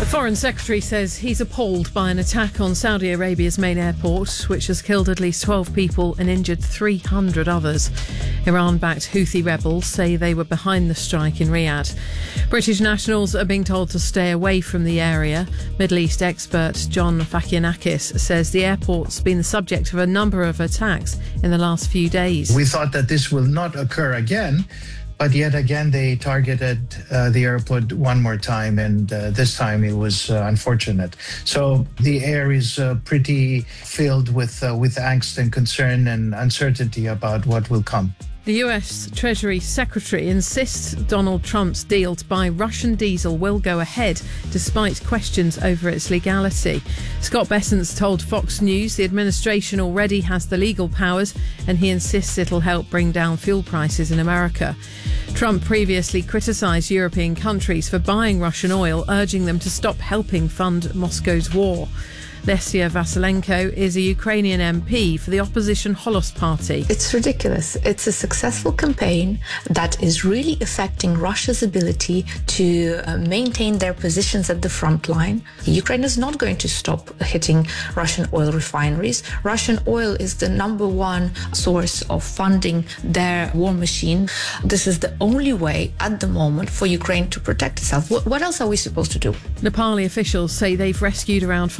Foreign Secretary says he's appalled by an attack on Saudi Arabia's main airport, which has killed at least 12 people and injured 300 others. Iran-backed Houthi rebels say they were behind the strike in Riyadh. British nationals are being told to stay away from the area. Middle East expert John Fakianakis says the airport's been the subject of a number of attacks in the last few days. We thought that this will not occur again, but yet again they targeted the airport one more time, and this time it was unfortunate. So the air is pretty filled with angst and concern and uncertainty about what will come. The US Treasury Secretary insists Donald Trump's deal to buy Russian diesel will go ahead despite questions over its legality. Scott Bessent told Fox News the administration already has the legal powers and he insists it'll help bring down fuel prices in America. Trump previously criticised European countries for buying Russian oil, urging them to stop helping fund Moscow's war. Lesia Vasilenko is a Ukrainian MP for the opposition Holos Party. It's ridiculous. It's a successful campaign that is really affecting Russia's ability to maintain their positions at the front line. Ukraine is not going to stop hitting Russian oil refineries. Russian oil is the number one source of funding their war machine. This is the only way at the moment for Ukraine to protect itself. What else are we supposed to do? Nepali officials say they've rescued around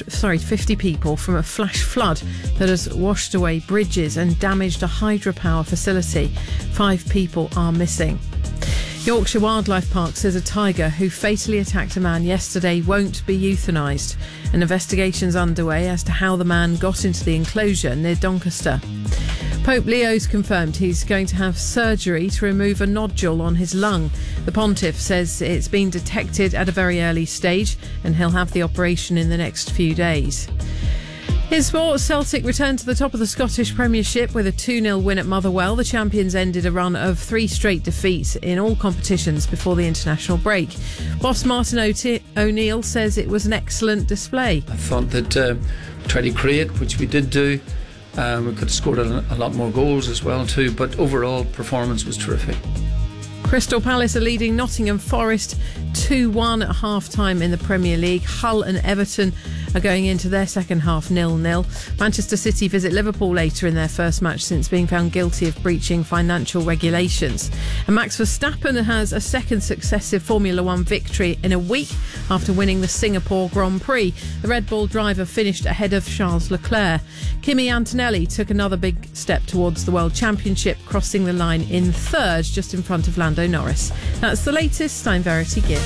50 people from a flash flood that has washed away bridges and damaged a hydropower facility. 5 people are missing. Yorkshire Wildlife Park says a tiger who fatally attacked a man yesterday won't be euthanised. An investigation's underway as to how the man got into the enclosure near Doncaster. Pope Leo's confirmed he's going to have surgery to remove a nodule on his lung. The pontiff says it's been detected at a very early stage and he'll have the operation in the next few days. In sport, Celtic returned to the top of the Scottish Premiership with a 2-0 win at Motherwell. The champions ended a run of 3 straight defeats in all competitions before the international break. Boss Martin O'Neill says it was an excellent display. I thought that we tried to create, which we did do. We could have scored a lot more goals as well too, but overall performance was terrific. Crystal Palace are leading Nottingham Forest 2-1 at half-time in the Premier League. Hull and Everton are going into their second half 0-0. Manchester City visit Liverpool later in their first match since being found guilty of breaching financial regulations. And Max Verstappen has a second successive Formula One victory in a week after winning the Singapore Grand Prix. The Red Bull driver finished ahead of Charles Leclerc. Kimi Antonelli took another big step towards the World Championship, crossing the line in third, just in front of Lando Norris. That's the latest. I'm Verity Gibb.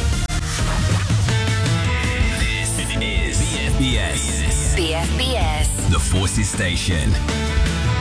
This is BFBS. The Forces Station.